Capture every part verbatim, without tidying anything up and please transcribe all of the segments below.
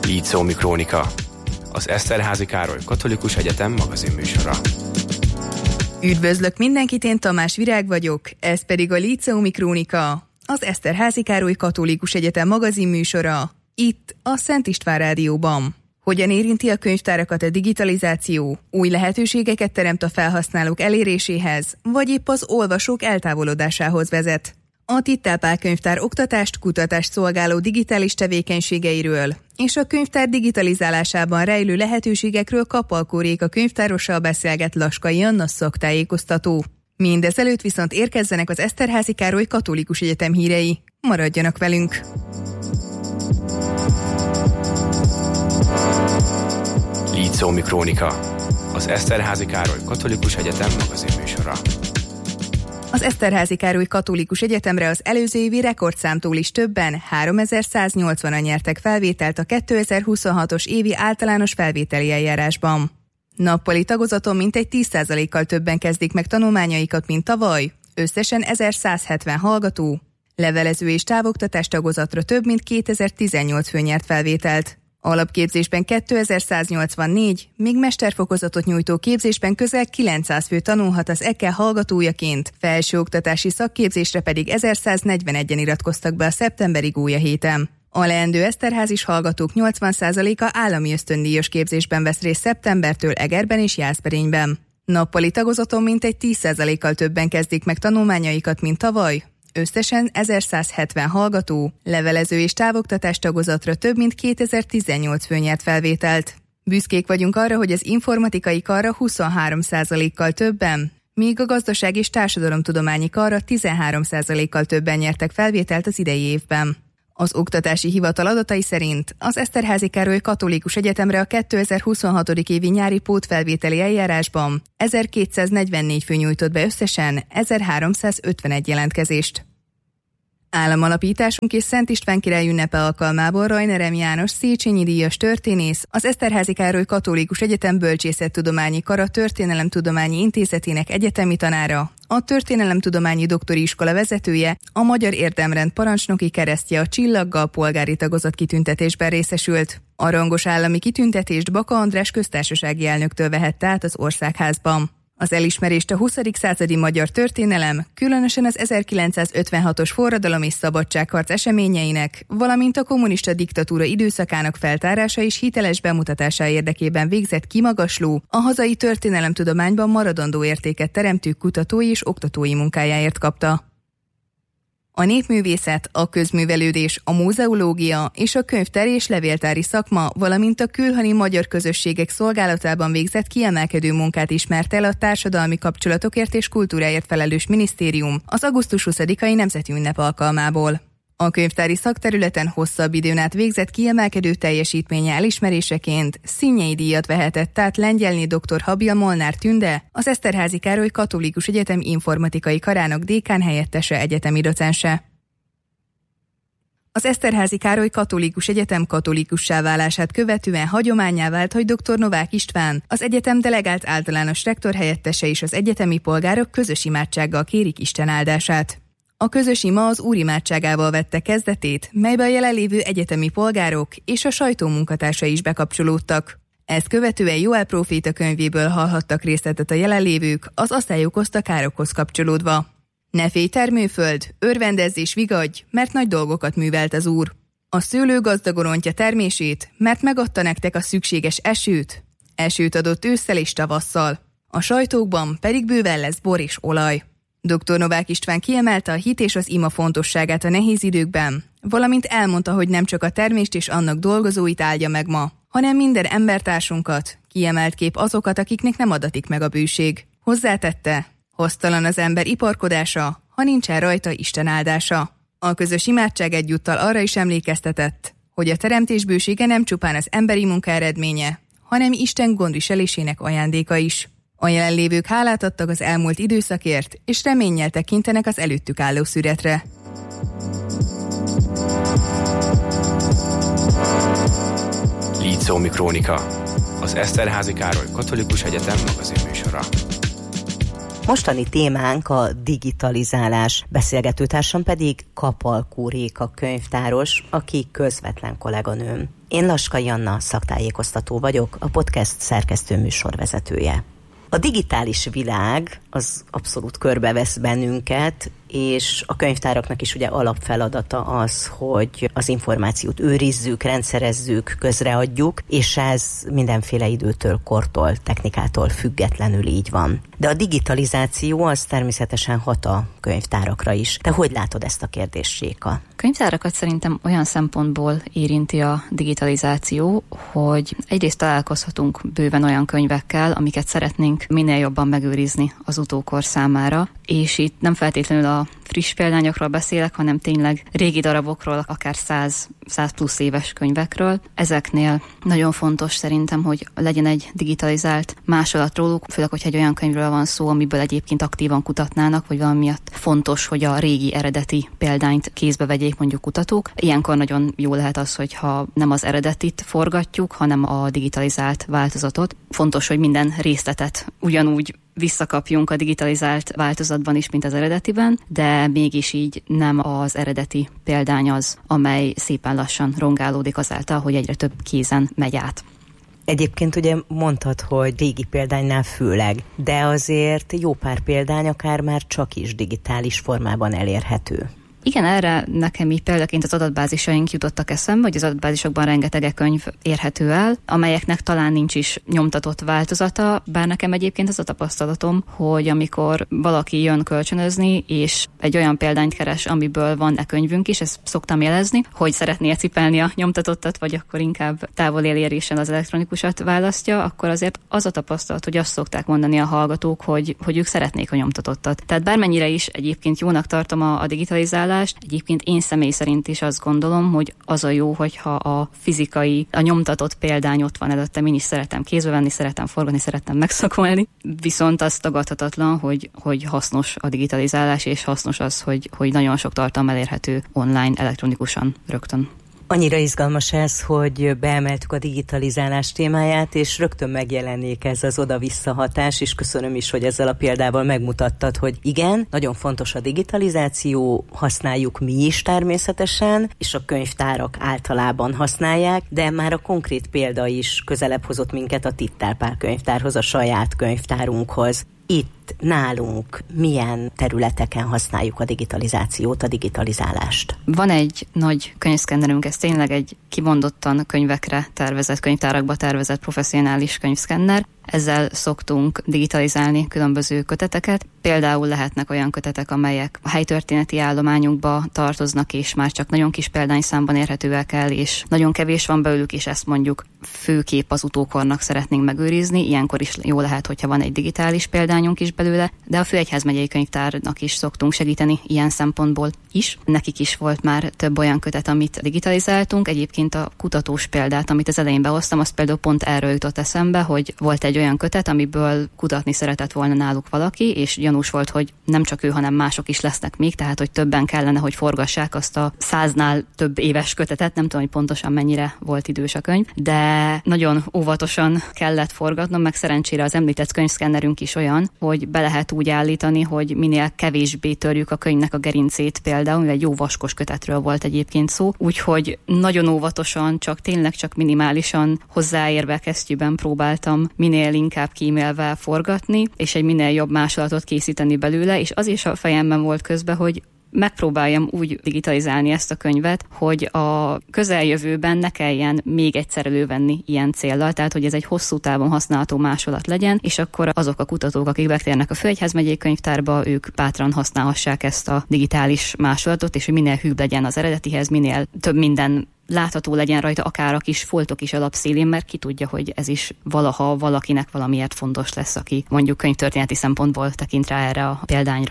Líceumi Krónika, az Eszterházy Károly Katolikus Egyetem magazinműsora. Üdvözlök mindenkit, én Tamás Virág vagyok, ez pedig a Líceumi Krónika, az Eszterházy Károly Katolikus Egyetem magazinműsora, itt a Szent István Rádióban. Hogyan érinti a könyvtárakat a digitalizáció, új lehetőségeket teremt a felhasználók eléréséhez, vagy épp az olvasók eltávolodásához vezet? A Tittál Pál Könyvtár oktatást, kutatást szolgáló digitális tevékenységeiről és a könyvtár digitalizálásában rejlő lehetőségekről Kapalkó Réka könyvtárossal beszélget Laskai Anna szaktájékoztató. Mindezelőtt viszont érkezzenek az Eszterházy Károly Katolikus Egyetem hírei. Maradjanak velünk! Líceumi Krónika, az Eszterházy Károly Katolikus Egyetem magazinműsora. Az Eszterházy Károly Katolikus Egyetemre az előző évi rekordszámtól is többen, háromezer-száznyolcvanan nyertek felvételt a kétezer-huszonhatos évi általános felvételi eljárásban. Nappali tagozaton mintegy tíz százalékkal többen kezdik meg tanulmányaikat, mint tavaly, összesen ezerszázhetven hallgató. Levelező és távoktatás tagozatra több mint kétezer-tizennyolc fő nyert felvételt. Alapképzésben kétezer-száznyolcvannégy, míg mesterfokozatot nyújtó képzésben közel kilencszáz fő tanulhat az e ká hallgatójaként, felsőoktatási szakképzésre pedig ezerszáznegyvenegyen iratkoztak be a szeptemberi gólyahéten. A leendő eszterházis hallgatók nyolcvan százaléka állami ösztöndíjas képzésben vesz részt szeptembertől Egerben és Jászberényben. Nappali tagozaton mintegy tíz százalékkal többen kezdik meg tanulmányaikat, mint tavaly. Összesen ezerszázhetven hallgató, levelező és távoktatás tagozatra több mint kétezer-tizennyolc fő nyert felvételt. Büszkék vagyunk arra, hogy az informatikai karra huszonhárom százalékkal többen, míg a gazdaság és társadalomtudományi karra tizenhárom százalékkal többen nyertek felvételt az idei évben. Az Oktatási Hivatal adatai szerint az Eszterházy Károly Katolikus Egyetemre a kétezer-huszonhat évi nyári pótfelvételi eljárásban ezerkétszáznegyvennégy fő nyújtott be összesen ezerháromszázötvenegy jelentkezést. Államalapításunk és Szent István király ünnepe alkalmából Rajner M. János Széchenyi díjas történész, az Eszterházy Károly Katolikus Egyetem Bölcsészettudományi Kara Történelemtudományi Intézetének egyetemi tanára, a Történelemtudományi Doktori Iskola vezetője, a Magyar Érdemrend parancsnoki keresztje a Csillaggal polgári tagozat kitüntetésben részesült. A rangos állami kitüntetést Baka András köztársasági elnöktől vehette át az Országházban. Az elismerést a huszadik századi magyar történelem, különösen az ezerkilencszázötvenhatos forradalom és szabadságharc eseményeinek, valamint a kommunista diktatúra időszakának feltárása és hiteles bemutatása érdekében végzett kimagasló, a hazai történelemtudományban maradandó értéket teremtő kutatói és oktatói munkájáért kapta. A népművészet, a közművelődés, a múzeológia és a könyvtári és levéltári szakma, valamint a külhoni magyar közösségek szolgálatában végzett kiemelkedő munkát ismert el a társadalmi kapcsolatokért és kultúráért felelős minisztérium az augusztus huszadikai nemzeti ünnep alkalmából. A könyvtári szakterületen hosszabb időn át végzett kiemelkedő teljesítménye elismeréseként Színjei díjat vehetett át Lengyelné dr. Habil Molnár Tünde, az Eszterházy Károly Katolikus Egyetem informatikai karának dékán helyettese egyetemi docense. Az Eszterházy Károly Katolikus Egyetem katolikussá válását követően hagyománnyá vált, hogy dr. Novák István, az egyetem delegált általános rektor helyettese és az egyetemi polgárok közös imádsággal kérik Isten áldását. A közös ima az úrimádságával vette kezdetét, melybe a jelenlévő egyetemi polgárok és a sajtó munkatársa is bekapcsolódtak. Ezt követően Joel próféta könyvéből hallhattak részletet a jelenlévők, az azt okozta károkhoz kapcsolódva. Ne félj termőföld, örvendezz és vigadj, mert nagy dolgokat művelt az Úr. A szőlő gazdagon ontja termését, mert megadta nektek a szükséges esőt. Esőt adott ősszel és tavasszal. A sajtókban pedig bőven lesz bor és olaj. dr. Novák István kiemelte a hit és az ima fontosságát a nehéz időkben, valamint elmondta, hogy nem csak a termést és annak dolgozóit áldja meg ma, hanem minden embertársunkat, kiemelt kép azokat, akiknek nem adatik meg a bőség. Hozzátette, hoztalan az ember iparkodása, ha nincsen rajta Isten áldása. A közös imádság egyúttal arra is emlékeztetett, hogy a teremtés bősége nem csupán az emberi munka eredménye, hanem Isten gondviselésének ajándéka is. A jelenlévők hálát adtak az elmúlt időszakért, és reménnyel tekintenek az előttük álló szüretre. Líceumi Krónika, az Eszterházy Károly Katolikus Egyetem magazinműsora. Mostani témánk a digitalizálás, beszélgetőtársam pedig Kapalkó Réka könyvtáros, aki közvetlen kolléganőm. Én Laskai Anna, szaktájékoztató vagyok, a podcast szerkesztő műsorvezetője. A digitális világ az abszolút körbevesz bennünket, és a könyvtáraknak is ugye alapfeladata az, hogy az információt őrizzük, rendszerezzük, közreadjuk, és ez mindenféle időtől, kortól, technikától függetlenül így van. De a digitalizáció az természetesen hat a könyvtárakra is. Te hogy látod ezt a kérdést, Séka? A könyvtárakat szerintem olyan szempontból érinti a digitalizáció, hogy egyrészt találkozhatunk bőven olyan könyvekkel, amiket szeretnénk minél jobban megőrizni az utókor számára, és itt nem feltétlenül a friss példányokról beszélek, hanem tényleg régi darabokról, akár száz, száz plusz éves könyvekről. Ezeknél nagyon fontos szerintem, hogy legyen egy digitalizált másolat róluk, főleg, hogyha egy olyan könyvről van szó, amiből egyébként aktívan kutatnának, vagy valami miatt fontos, hogy a régi eredeti példányt kézbe vegyék mondjuk kutatók. Ilyenkor nagyon jó lehet az, hogyha nem az eredetit forgatjuk, hanem a digitalizált változatot. Fontos, hogy minden részletet ugyanúgy visszakapjunk a digitalizált változatban is, mint az eredetiben, de mégis így nem az eredeti példány az, amely szépen lassan rongálódik azáltal, hogy egyre több kézen megy át. Egyébként ugye mondtad, hogy régi példánynál főleg, de azért jó pár példány akár már csak is digitális formában elérhető. Igen, erre nekem így példaként az adatbázisaink jutottak eszembe, hogy az adatbázisokban rengeteg könyv érhető el, amelyeknek talán nincs is nyomtatott változata, bár nekem egyébként az a tapasztalatom, hogy amikor valaki jön kölcsönözni, és egy olyan példányt keres, amiből van e-könyvünk is, ezt szoktam jelezni, hogy szeretné cipelni a nyomtatottat, vagy akkor inkább távol elérésen az elektronikusat választja, akkor azért az a tapasztalat, hogy azt szokták mondani a hallgatók, hogy, hogy ők szeretnék a nyomtatottat. Tehát bármennyire is egyébként jónak tartom a, a digitalizálást, egyébként én személy szerint is azt gondolom, hogy az a jó, hogyha a fizikai, a nyomtatott példány ott van előttem, én is szeretem kézbe venni, szeretem forgatni, szeretem megszakolni, viszont az tagadhatatlan, hogy, hogy hasznos a digitalizálás, és hasznos az, hogy, hogy nagyon sok tartalom elérhető online, elektronikusan rögtön. Annyira izgalmas ez, hogy beemeltük a digitalizálás témáját, és rögtön megjelenik ez az oda-vissza hatás, és köszönöm is, hogy ezzel a példával megmutattad, hogy igen, nagyon fontos a digitalizáció, használjuk mi is természetesen, és a könyvtárak általában használják, de már a konkrét példa is közelebb hozott minket a Tittár Pál könyvtárhoz, a saját könyvtárunkhoz. Itt nálunk milyen területeken használjuk a digitalizációt, a digitalizálást? Van egy nagy könyvszkennerünk, ez tényleg egy kimondottan könyvekre tervezett, könyvtárakba tervezett professzionális könyvszkenner. Ezzel szoktunk digitalizálni különböző köteteket. Például lehetnek olyan kötetek, amelyek a helytörténeti állományunkba tartoznak, és már csak nagyon kis példányszámban érhetőek el, és nagyon kevés van belőlük, és ezt mondjuk főképp az utókornak szeretnénk megőrizni. Ilyenkor is jó lehet, hogyha van egy digitális példányunk is belőle, de a Főegyházmegyei Könyvtárnak is szoktunk segíteni ilyen szempontból is. Nekik is volt már több olyan kötet, amit digitalizáltunk. Egyébként a kutatós példát, amit az elején behoztam, azt például pont erről jutott eszembe, hogy volt egy olyan kötet, amiből kutatni szeretett volna náluk valaki, és gyanús volt, hogy nem csak ő, hanem mások is lesznek még, tehát hogy többen kellene, hogy forgassák azt a száznál több éves kötetet, nem tudom, hogy pontosan mennyire volt idős a könyv, de nagyon óvatosan kellett forgatnom, meg szerencsére az említett könyvszkennerünk is olyan, hogy be lehet úgy állítani, hogy minél kevésbé törjük a könyvnek a gerincét például, egy jó vaskos kötetről volt egyébként szó, úgyhogy nagyon óvatosan, csak tényleg csak minimálisan hozzáérve kesztyűben próbáltam minél inkább kímélve forgatni, és egy minél jobb másolatot készíteni belőle, és az is a fejemben volt közben, hogy megpróbáljam úgy digitalizálni ezt a könyvet, hogy a közeljövőben ne kelljen még egyszer elővenni ilyen céllal, tehát hogy ez egy hosszú távon használható másolat legyen, és akkor azok a kutatók, akik betérnek a Főegyházmegyei Könyvtárba, ők bátran használhassák ezt a digitális másolatot, és hogy minél hűbb legyen az eredetihez, minél több minden látható legyen rajta, akár a kis foltok is alapszélén, mert ki tudja, hogy ez is valaha valakinek valamiért fontos lesz, aki mondjuk könyvtörténeti szempontból tekint rá erre a példányra.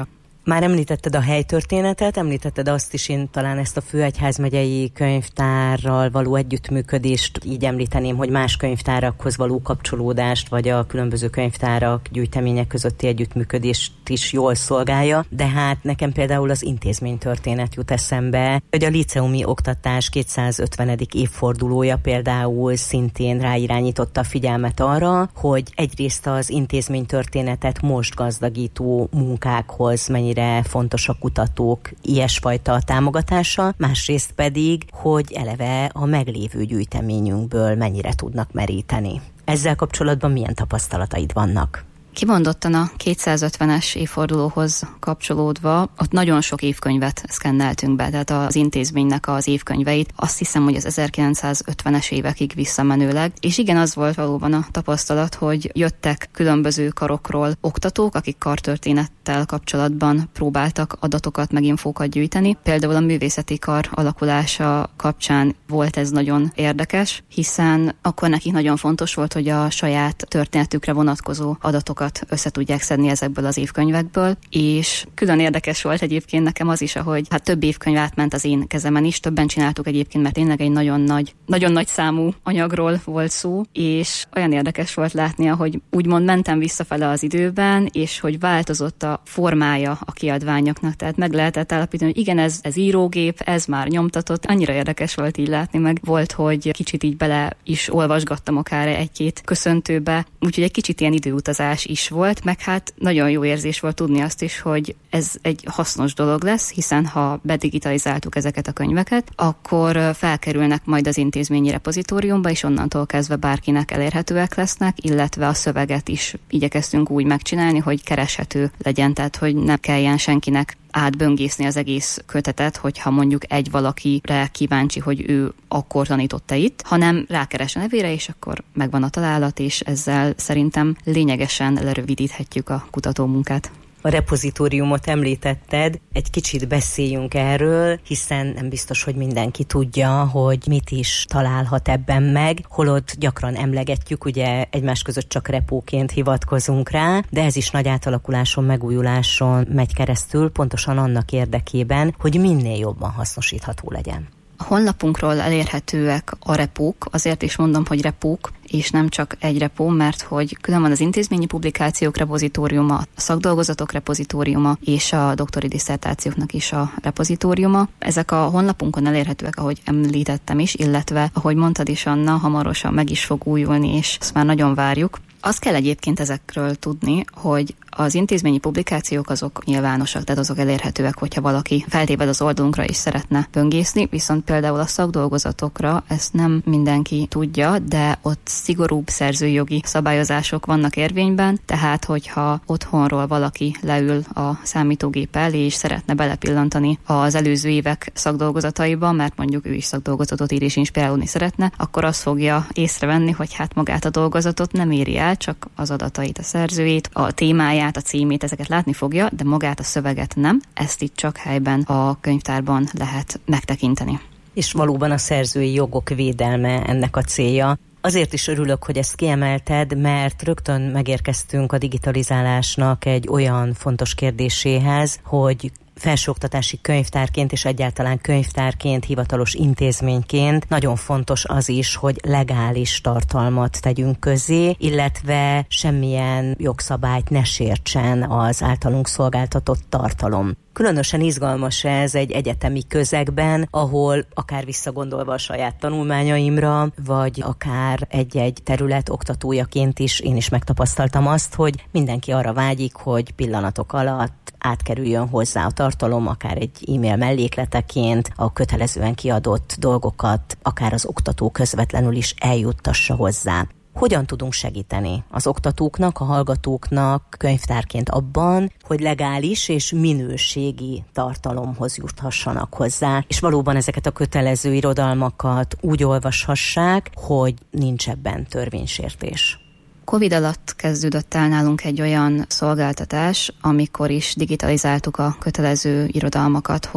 Már említetted a helytörténetet, említetted azt is, én talán ezt a Főegyházmegyei Könyvtárral való együttműködést így említeném, hogy más könyvtárakhoz való kapcsolódást, vagy a különböző könyvtárak, gyűjtemények közötti együttműködést is jól szolgálja, de hát nekem például az intézménytörténet jut eszembe, hogy a líceumi oktatás kétszázötvenedik évfordulója például szintén ráirányította a figyelmet arra, hogy egyrészt az intézménytörténetet most gazdagító munkákhoz mennyire fontos a kutatók ilyesfajta támogatása, másrészt pedig, hogy eleve a meglévő gyűjteményünkből mennyire tudnak meríteni. Ezzel kapcsolatban milyen tapasztalataid vannak? Kimondottan a kétszázötvenes évfordulóhoz kapcsolódva, ott nagyon sok évkönyvet szkenneltünk be, tehát az intézménynek az évkönyveit, azt hiszem, hogy az ezerkilencszázötvenes évekig visszamenőleg, és igen, az volt valóban a tapasztalat, hogy jöttek különböző karokról oktatók, akik kartörténettel kapcsolatban próbáltak adatokat, meg infókat gyűjteni. Például a művészeti kar alakulása kapcsán volt ez nagyon érdekes, hiszen akkor nekik nagyon fontos volt, hogy a saját történetükre vonatkozó adatokat össze tudják szedni ezekből az évkönyvekből, és külön érdekes volt egyébként nekem az is, ahogy hát több évkönyv átment az én kezemen is, többen csináltuk egyébként, mert tényleg egy nagyon nagy, nagyon nagy számú anyagról volt szó, és olyan érdekes volt látni, hogy úgymond mentem visszafele az időben, és hogy változott a formája a kiadványoknak, tehát meg lehetett állapítani, hogy igen, ez, ez írógép, ez már nyomtatott, annyira érdekes volt így látni, meg volt, hogy kicsit így bele is olvasgattam akár egy-két köszöntőbe, úgyhogy egy kicsit ilyen időutazás is volt, meg hát nagyon jó érzés volt tudni azt is, hogy ez egy hasznos dolog lesz, hiszen ha bedigitalizáltuk ezeket a könyveket, akkor felkerülnek majd az intézményi repozitóriumba, és onnantól kezdve bárkinek elérhetőek lesznek, illetve a szöveget is igyekeztünk úgy megcsinálni, hogy kereshető legyen, tehát hogy ne kelljen senkinek átböngészni az egész kötetet, hogyha mondjuk egy valakire kíváncsi, hogy ő akkor tanította itt, hanem rákeres a nevére, és akkor megvan a találat, és ezzel szerintem lényegesen lerövidíthetjük a kutatómunkát. A repozitóriumot említetted, egy kicsit beszéljünk erről, hiszen nem biztos, hogy mindenki tudja, hogy mit is találhat ebben meg, holott gyakran emlegetjük, ugye egymás között csak repóként hivatkozunk rá, de ez is nagy átalakuláson, megújuláson megy keresztül, pontosan annak érdekében, hogy minél jobban hasznosítható legyen. A honlapunkról elérhetőek a repók, azért is mondom, hogy repók, és nem csak egy repó, mert hogy külön van az intézményi publikációk repozitóriuma, a szakdolgozatok repozitóriuma és a doktori disszertációknak is a repozitóriuma. Ezek a honlapunkon elérhetőek, ahogy említettem is, illetve, ahogy mondtad is, Anna, hamarosan meg is fog újulni, és ezt már nagyon várjuk. Azt kell egyébként ezekről tudni, hogy az intézményi publikációk azok nyilvánosak, tehát azok elérhetőek, hogyha valaki feltéved az oldalunkra és szeretne böngészni, viszont például a szakdolgozatokra ezt nem mindenki tudja, de ott szigorúbb szerzőjogi szabályozások vannak érvényben, tehát hogyha otthonról valaki leül a számítógép elé és szeretne belepillantani az előző évek szakdolgozataiba, mert mondjuk ő is szakdolgozatot ír és inspirálódni szeretne, akkor azt fogja észrevenni, hogy hát magát a dolgozatot nem éri el, csak az adatait, a szerzőjét, a témáját, a címét, ezeket látni fogja, de magát a szöveget nem. Ezt itt csak helyben a könyvtárban lehet megtekinteni. És valóban a szerzői jogok védelme ennek a célja. Azért is örülök, hogy ezt kiemelted, mert rögtön megérkeztünk a digitalizálásnak egy olyan fontos kérdéséhez, hogy felsőoktatási könyvtárként és egyáltalán könyvtárként, hivatalos intézményként nagyon fontos az is, hogy legális tartalmat tegyünk közzé, illetve semmilyen jogszabályt ne sértsen az általunk szolgáltatott tartalom. Különösen izgalmas ez egy egyetemi közegben, ahol akár visszagondolva a saját tanulmányaimra, vagy akár egy-egy terület oktatójaként is én is megtapasztaltam azt, hogy mindenki arra vágyik, hogy pillanatok alatt átkerüljön hozzá a tartalom, akár egy e-mail mellékleteként, a kötelezően kiadott dolgokat, akár az oktató közvetlenül is eljuttassa hozzá. Hogyan tudunk segíteni az oktatóknak, a hallgatóknak könyvtárként abban, hogy legális és minőségi tartalomhoz juthassanak hozzá, és valóban ezeket a kötelező irodalmakat úgy olvashassák, hogy nincs ebben törvénysértés? Covid alatt kezdődött el nálunk egy olyan szolgáltatás, amikor is digitalizáltuk a kötelező irodalmakat, hogy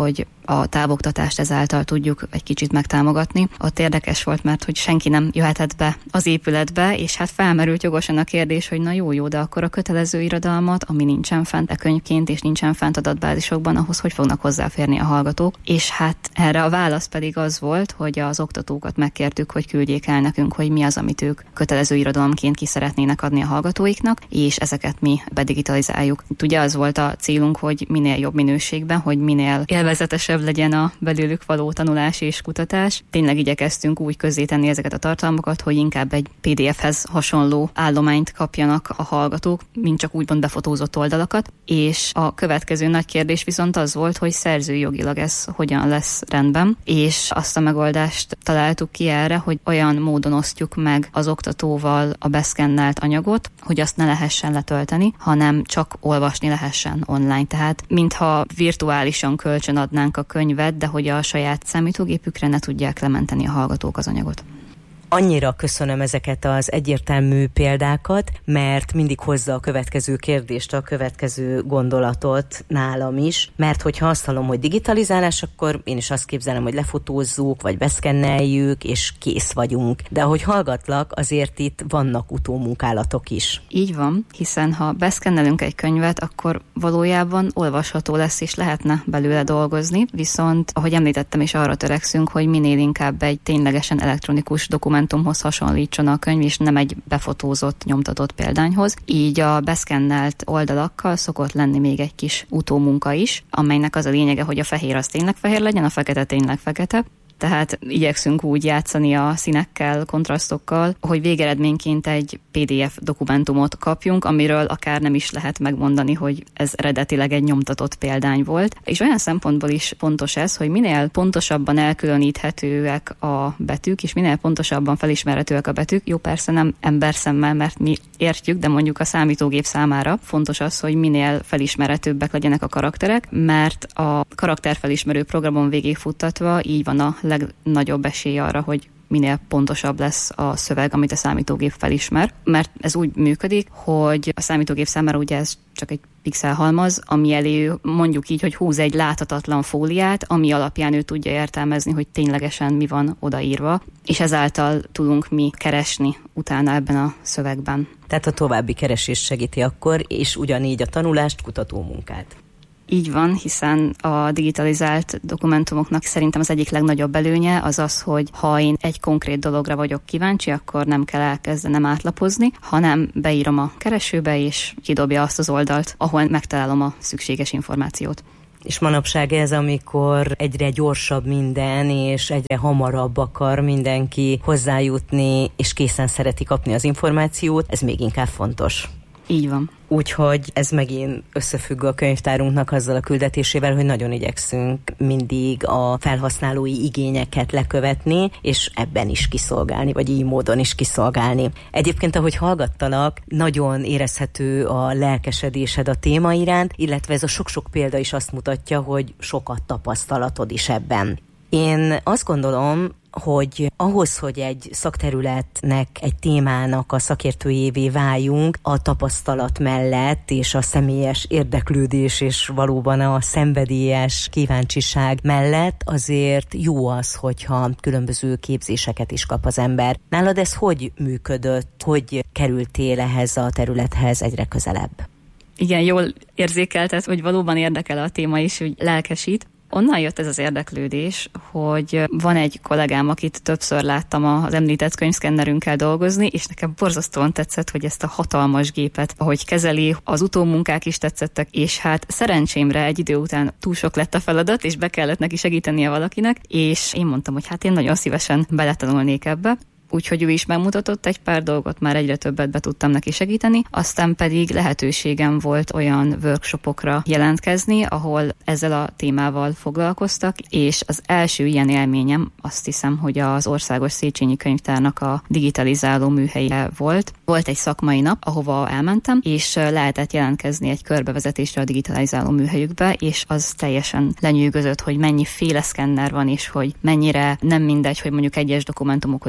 a távoktatást ezáltal tudjuk egy kicsit megtámogatni. Ott érdekes volt, mert hogy senki nem jöhetett be az épületbe, és hát felmerült jogosan a kérdés, hogy na jó, jó, de akkor a kötelező irodalmat, ami nincsen fent e könyvként, és nincsen fent adatbázisokban, ahhoz hogy fognak hozzáférni a hallgatók. És hát erre a válasz pedig az volt, hogy az oktatókat megkértük, hogy küldjék el nekünk, hogy mi az, amit ők kötelező irodalomként ki szeretnének adni a hallgatóiknak, és ezeket mi bedigitalizáljuk. Ugye az volt a célunk, hogy minél jobb minőségben, hogy minél élvezetesebb legyen a belőlük való tanulás és kutatás. Tényleg igyekeztünk úgy közzétenni ezeket a tartalmakat, hogy inkább egy pé dé efhez hasonló állományt kapjanak a hallgatók, mint csak úgymond befotózott oldalakat. És a következő nagy kérdés viszont az volt, hogy szerzőjogilag ez hogyan lesz rendben, és azt a megoldást találtuk ki erre, hogy olyan módon osztjuk meg az oktatóval a beszkennelt anyagot, hogy azt ne lehessen letölteni, hanem csak olvasni lehessen online. Tehát mintha virtuálisan kölcsön adnánk a könyvet, de hogy a saját számítógépükre ne tudják lementeni a hallgatók az anyagot. Annyira köszönöm ezeket az egyértelmű példákat, mert mindig hozza a következő kérdést, a következő gondolatot nálam is, mert hogyha azt hallom, hogy digitalizálás, akkor én is azt képzelem, hogy lefotózzuk, vagy beszkenneljük, és kész vagyunk. De ahogy hallgatlak, azért itt vannak utómunkálatok is. Így van, hiszen ha beszkennelünk egy könyvet, akkor valójában olvasható lesz, és lehetne belőle dolgozni, viszont, ahogy említettem is, arra törekszünk, hogy minél inkább egy ténylegesen elektronikus dokumentumhoz hasonlítson a könyv, és nem egy befotózott, nyomtatott példányhoz. Így a beszkennelt oldalakkal szokott lenni még egy kis utómunka is, amelynek az a lényege, hogy a fehér az tényleg fehér legyen, a fekete tényleg fekete. Tehát igyekszünk úgy játszani a színekkel, kontrasztokkal, hogy végeredményként egy pé dé ef dokumentumot kapjunk, amiről akár nem is lehet megmondani, hogy ez eredetileg egy nyomtatott példány volt. És olyan szempontból is fontos ez, hogy minél pontosabban elkülöníthetőek a betűk, és minél pontosabban felismerhetőek a betűk. Jó, persze nem emberszemmel, mert mi értjük, de mondjuk a számítógép számára fontos az, hogy minél felismerhetőbbek legyenek a karakterek, mert a karakterfelismerő programon végigfuttatva így van a legnagyobb esély arra, hogy minél pontosabb lesz a szöveg, amit a számítógép felismer. Mert ez úgy működik, hogy a számítógép számára ugye ez csak egy pixelhalmaz, ami elé mondjuk így, hogy húz egy láthatatlan fóliát, ami alapján ő tudja értelmezni, hogy ténylegesen mi van odaírva, és ezáltal tudunk mi keresni utána ebben a szövegben. Tehát a további keresés segíti akkor, és ugyanígy a tanulást, kutatómunkát. Így van, hiszen a digitalizált dokumentumoknak szerintem az egyik legnagyobb előnye az az, hogy ha én egy konkrét dologra vagyok kíváncsi, akkor nem kell elkezdenem átlapozni, hanem beírom a keresőbe, és kidobja azt az oldalt, ahol megtalálom a szükséges információt. És manapság ez, amikor egyre gyorsabb minden, és egyre hamarabb akar mindenki hozzájutni, és készen szereti kapni az információt, ez még inkább fontos. Így van. Úgyhogy ez megint összefügg a könyvtárunknak azzal a küldetésével, hogy nagyon igyekszünk mindig a felhasználói igényeket lekövetni, és ebben is kiszolgálni, vagy így módon is kiszolgálni. Egyébként, ahogy hallgattalak, nagyon érezhető a lelkesedésed a téma iránt, illetve ez a sok-sok példa is azt mutatja, hogy sokat tapasztalatod is ebben. Én azt gondolom, hogy ahhoz, hogy egy szakterületnek, egy témának a szakértőjévé váljunk, a tapasztalat mellett és a személyes érdeklődés és valóban a szenvedélyes kíváncsiság mellett azért jó az, hogyha különböző képzéseket is kap az ember. Nálad ez hogy működött? Hogy kerültél ehhez a területhez egyre közelebb? Igen, jól érzékelted, hogy valóban érdekel a téma is, hogy lelkesít. Onnan jött ez az érdeklődés, hogy van egy kollégám, akit többször láttam az említett könyvszkennerünkkel dolgozni, és nekem borzasztóan tetszett, hogy ezt a hatalmas gépet, ahogy kezeli, az utómunkák is tetszettek, és hát szerencsémre egy idő után túl sok lett a feladat, és be kellett neki segítenie valakinek, és én mondtam, hogy hát én nagyon szívesen beletanulnék ebbe. Úgyhogy ő is megmutatott egy pár dolgot, már egyre többet be tudtam neki segíteni, aztán pedig lehetőségem volt olyan workshopokra jelentkezni, ahol ezzel a témával foglalkoztak, és az első ilyen élményem azt hiszem, hogy az Országos Széchenyi Könyvtárnak a digitalizáló műhelye volt. Volt egy szakmai nap, ahova elmentem, és lehetett jelentkezni egy körbevezetésre a digitalizáló műhelyükbe, és az teljesen lenyűgözött, hogy mennyi féle szkenner van, és hogy mennyire nem mindegy, hogy mondjuk egyes dokumentumokhoz milyen szkenner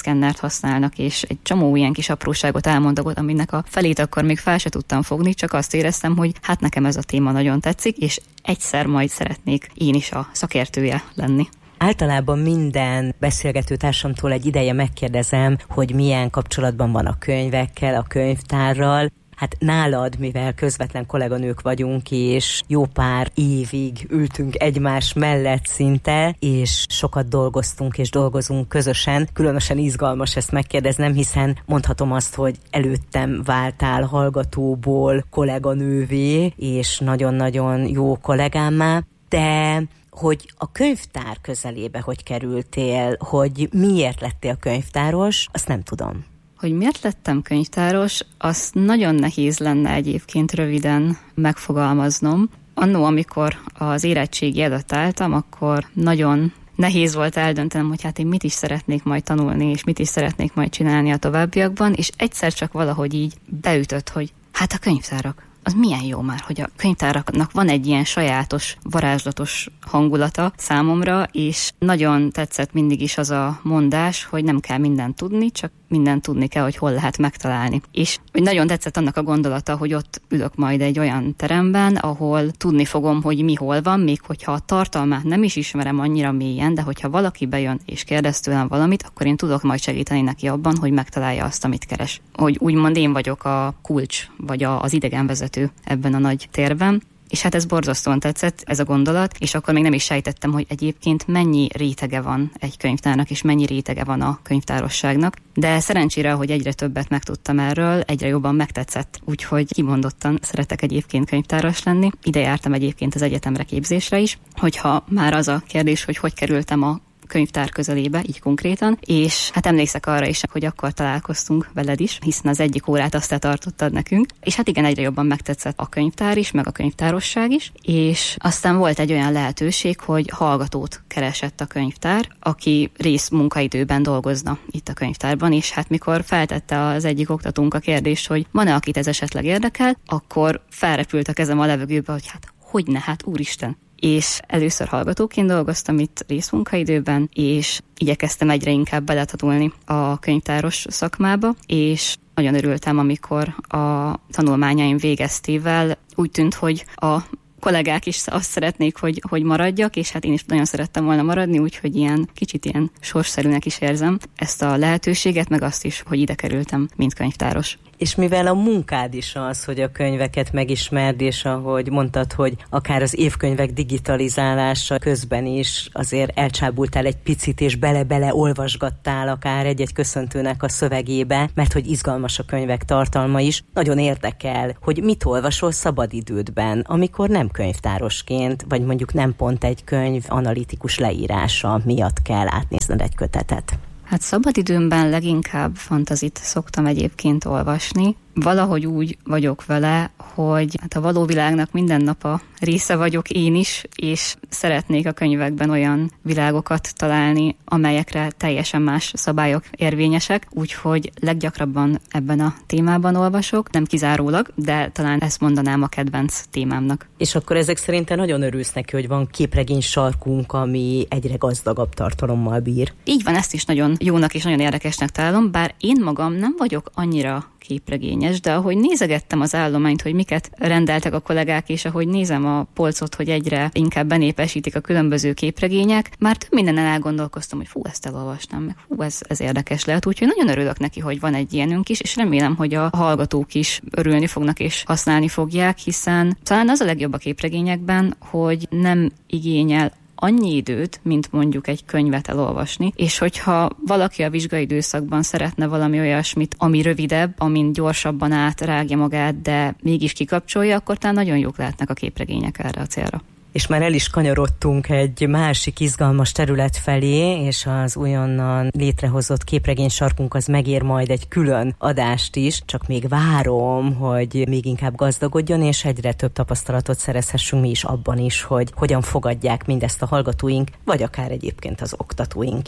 könyvszkennert használnak, és egy csomó ilyen kis apróságot elmondagot, aminek a felét akkor még fel se tudtam fogni, csak azt éreztem, hogy hát nekem ez a téma nagyon tetszik, és egyszer majd szeretnék én is a szakértője lenni. Általában minden beszélgetőtársamtól egy ideje megkérdezem, hogy milyen kapcsolatban van a könyvekkel, a könyvtárral. Hát nálad, mivel közvetlen kolléganők vagyunk, és jó pár évig ültünk egymás mellett szinte, és sokat dolgoztunk és dolgozunk közösen, különösen izgalmas ezt megkérdeznem, hiszen mondhatom azt, hogy előttem váltál hallgatóból kolléganővé, és nagyon-nagyon jó kollégámmá, de hogy a könyvtár közelébe hogy kerültél, hogy miért lettél könyvtáros, azt nem tudom. Hogy miért lettem könyvtáros, azt nagyon nehéz lenne egyébként röviden megfogalmaznom. Annó, amikor az érettségi előtt álltam, akkor nagyon nehéz volt eldöntenem, hogy hát én mit is szeretnék majd tanulni, és mit is szeretnék majd csinálni a továbbiakban, és egyszer csak valahogy így beütött, hogy hát a könyvtárak. Az milyen jó már, hogy a könyvtáraknak van egy ilyen sajátos, varázslatos hangulata számomra, és nagyon tetszett mindig is az a mondás, hogy nem kell mindent tudni, csak mindent tudni kell, hogy hol lehet megtalálni. És hogy nagyon tetszett annak a gondolata, hogy ott ülök majd egy olyan teremben, ahol tudni fogom, hogy mi hol van, még hogyha a tartalmát nem is ismerem annyira mélyen, de hogyha valaki bejön és kérdez tőlem valamit, akkor én tudok majd segíteni neki abban, hogy megtalálja azt, amit keres. Hogy úgymond én vagyok a kulcs, vagy a, az idegenvezető ebben a nagy térben. És hát ez borzasztóan tetszett, ez a gondolat, és akkor még nem is sejtettem, hogy egyébként mennyi rétege van egy könyvtárnak, és mennyi rétege van a könyvtárosságnak. De szerencsére, hogy egyre többet megtudtam erről, egyre jobban megtetszett, úgyhogy kimondottan szeretek egyébként könyvtáros lenni. Ide jártam egyébként az egyetemre képzésre is, hogyha már az a kérdés, hogy hogy kerültem a könyvtár közelébe, így konkrétan, és hát emlékszek arra is, hogy akkor találkoztunk veled is, hiszen az egyik órát azt te tartottad nekünk, és hát igen, egyre jobban megtetszett a könyvtár is, meg a könyvtárosság is, és aztán volt egy olyan lehetőség, hogy hallgatót keresett a könyvtár, aki rész munkaidőben dolgozna itt a könyvtárban, és hát mikor feltette az egyik oktatónk a kérdést, hogy van-e, akit ez esetleg érdekel, akkor felrepült a kezem a levegőbe, hogy hát hogyne, hát úristen. És először hallgatóként dolgoztam itt részmunkaidőben, és igyekeztem egyre inkább beletanulni a könyvtáros szakmába, és nagyon örültem, amikor a tanulmányaim végeztével úgy tűnt, hogy a kollégák is azt szeretnék, hogy, hogy maradjak, és hát én is nagyon szerettem volna maradni, úgyhogy ilyen kicsit ilyen sorsszerűnek is érzem ezt a lehetőséget, meg azt is, hogy ide kerültem, mint könyvtáros. És mivel a munkád is az, hogy a könyveket megismerd, és ahogy mondtad, hogy akár az évkönyvek digitalizálása közben is azért elcsábultál egy picit, és bele-bele olvasgattál akár egy-egy köszöntőnek a szövegébe, mert hogy izgalmas a könyvek tartalma is. Nagyon érdekel, hogy mit olvasol szabadidődben, amikor nem könyvtárosként, vagy mondjuk nem pont egy könyv analitikus leírása miatt kell átnézned egy kötetet. Hát szabadidőmben leginkább fantazit szoktam egyébként olvasni. Valahogy úgy vagyok vele, hogy hát a való világnak minden nap a része vagyok én is, és szeretnék a könyvekben olyan világokat találni, amelyekre teljesen más szabályok érvényesek, úgyhogy leggyakrabban ebben a témában olvasok, nem kizárólag, de talán ezt mondanám a kedvenc témámnak. És akkor ezek szerint te nagyon örülsz neki, hogy van képregény sarkunk, ami egyre gazdagabb tartalommal bír. Így van, ezt is nagyon jónak és nagyon érdekesnek találom, bár én magam nem vagyok annyira képregényes, de ahogy nézegettem az állományt, hogy miket rendeltek a kollégák, és ahogy nézem a polcot, hogy egyre inkább benépesítik a különböző képregények, már több mindenen elgondolkoztam, hogy fú, ezt elolvasnám, meg fú, ez, ez érdekes lehet, úgyhogy nagyon örülök neki, hogy van egy ilyenünk is, és remélem, hogy a hallgatók is örülni fognak és használni fogják, hiszen talán az a legjobb a képregényekben, hogy nem igényel annyi időt, mint mondjuk egy könyvet elolvasni, és hogyha valaki a vizsgai időszakban szeretne valami olyasmit, ami rövidebb, amin gyorsabban átrágja magát, de mégis kikapcsolja, akkor talán nagyon jók lehetnek a képregények erre a célra. És már el is kanyarodtunk egy másik izgalmas terület felé, és az újonnan létrehozott képregény sarkunk az megér majd egy külön adást is, csak még várom, hogy még inkább gazdagodjon, és egyre több tapasztalatot szerezhessünk mi is abban is, hogy hogyan fogadják mindezt a hallgatóink, vagy akár egyébként az oktatóink is.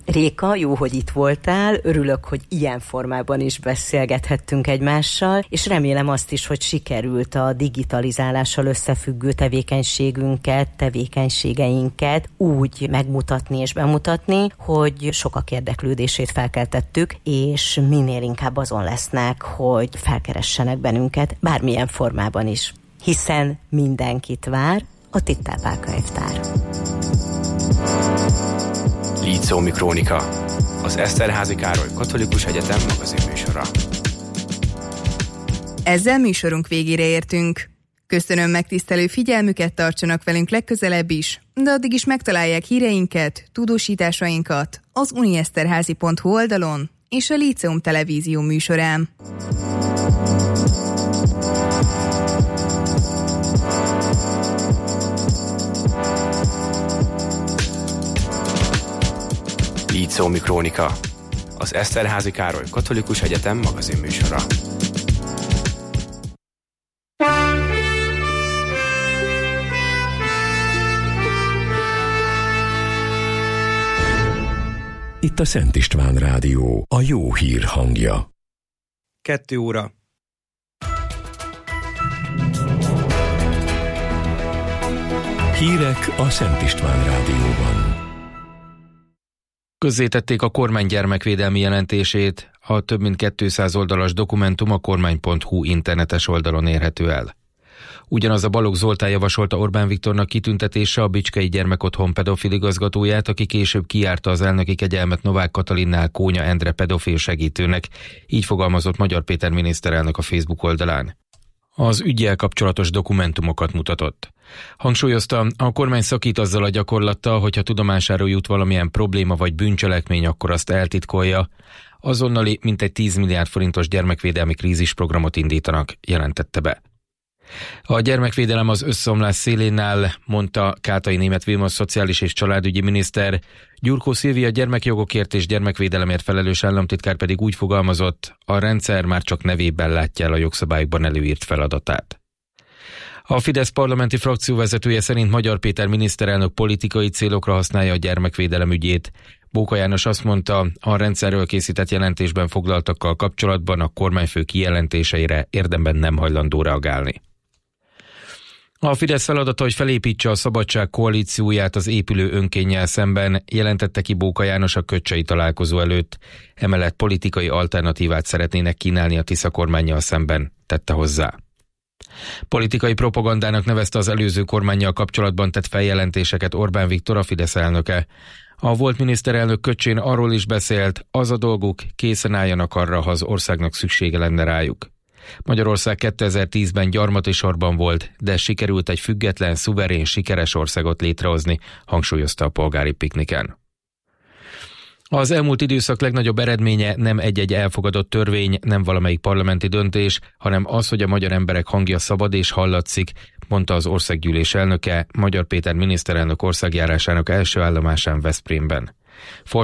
Réka, jó, hogy itt voltál, örülök, hogy ilyen formában is beszélgethettünk egymással, és remélem azt is, hogy sikerült a digitalizálással összefüggő tevékenységünket, tevékenységeinket úgy megmutatni és bemutatni, hogy sokak érdeklődését felkeltettük, és minél inkább azon lesznek, hogy felkeressenek bennünket, bármilyen formában is. Hiszen mindenkit vár a Tittál Pál könyvtár. Líceumi Krónika, az Eszterházy Károly Katolikus Egyetem magazinműsora. Ezzel műsorunk végére értünk. Köszönöm megtisztelő figyelmüket, tartsanak velünk legközelebb is, de addig is megtalálják híreinket, tudósításainkat az unieszterházy pont hu oldalon és a Líceum Televízió műsorán. Líceumi Krónika, az Eszterházy Károly Katolikus Egyetem magazinműsora. Itt a Szent István Rádió, a jó hír hangja. Kettő óra. Hírek a Szent István Rádióban. Közzétették a kormány gyermekvédelmi jelentését, a több mint kétszáz oldalas dokumentum a kormány pont hu internetes oldalon érhető el. Ugyanaz a Balogh Zoltán javasolta Orbán Viktornak kitüntetése a Bicskei Gyermekotthon pedofil igazgatóját, aki később kijárta az elnöki kegyelmet Novák Katalinnál Kónya Endre pedofil segítőnek, így fogalmazott Magyar Péter miniszterelnök a Facebook oldalán. Az üggyel kapcsolatos dokumentumokat mutatott. Hangsúlyozta, a kormány szakít azzal a gyakorlattal, hogyha tudomására jut valamilyen probléma vagy bűncselekmény, akkor azt eltitkolja. Azonnali mintegy tíz milliárd forintos gyermekvédelmi krízisprogramot indítanak, jelentette be. A gyermekvédelem az összeomlás szélén áll, mondta Kátai Németh Vilmos szociális és családügyi miniszter. Gyurkó Szilvia gyermekjogokért és gyermekvédelemért felelős államtitkár pedig úgy fogalmazott, a rendszer már csak nevében látja el a jogszabályokban előírt feladatát. A Fidesz parlamenti frakció vezetője szerint Magyar Péter miniszterelnök politikai célokra használja a gyermekvédelem ügyét. Bóka János azt mondta, a rendszerről készített jelentésben foglaltakkal kapcsolatban a kormányfő kijelentéseire érdemben nem hajlandó reagálni. A Fidesz feladata, hogy felépítse a Szabadság koalícióját az épülő önkénnyel szemben, jelentette ki Bóka János a kötcsei találkozó előtt. Emellett politikai alternatívát szeretnének kínálni a Tisza kormánnyal szemben, tette hozzá. Politikai propagandának nevezte az előző kormánnyal kapcsolatban tett feljelentéseket Orbán Viktor, a Fidesz elnöke. A volt miniszterelnök köcsén arról is beszélt, az a dolguk, készen álljanak arra, ha az országnak szüksége lenne rájuk. Magyarország kétezer-tízben gyarmati sorban volt, de sikerült egy független, szuverén, sikeres országot létrehozni, hangsúlyozta a polgári pikniken. Az elmúlt időszak legnagyobb eredménye nem egy-egy elfogadott törvény, nem valamelyik parlamenti döntés, hanem az, hogy a magyar emberek hangja szabad és hallatszik, mondta az országgyűlés elnöke, Magyar Péter miniszterelnök országjárásának első állomásán Veszprémben.